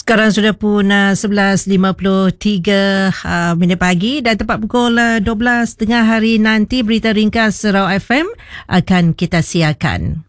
Sekarang sudah pun 11.53 minit pagi dan tepat pukul 12 tengah hari nanti berita ringkas Sarawak FM akan kita siarkan.